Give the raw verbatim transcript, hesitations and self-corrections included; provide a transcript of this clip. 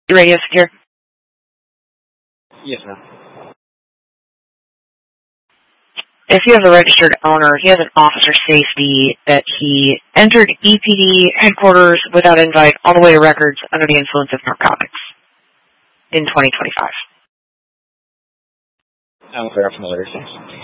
You radio secure? Yes, ma'am. If you have a registered owner, he has an officer safety that he entered E P D headquarters without invite all the way to records under the influence of narcotics in twenty twenty-five. I'm clear from the letters.